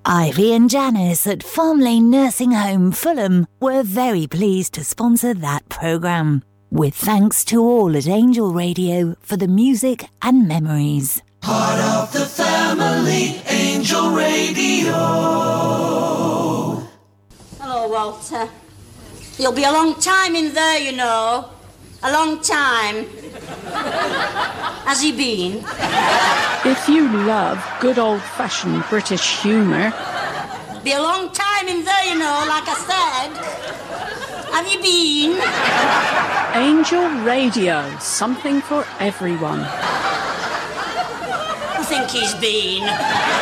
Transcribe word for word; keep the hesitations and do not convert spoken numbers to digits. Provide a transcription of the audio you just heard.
Ivy and Janice at Farm Lane Nursing Home, Fulham, were very pleased to sponsor that programme. With thanks to all at Angel Radio for the music and memories. Part of the family, Angel Radio. Hello, Walter. You'll be a long time in there, you know. A long time. Has he been? If you love good old-fashioned British humour... Be a long time in there, you know, like I said. Have you been? Angel Radio, something for everyone. I think he's been.